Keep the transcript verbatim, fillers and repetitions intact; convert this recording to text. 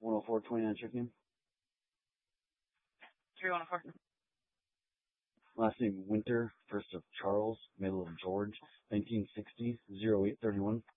one oh four twenty-nine Chickenham. three one four. Last name Winter, first of Charles, middle of George, nineteen sixty, oh eight thirty-one.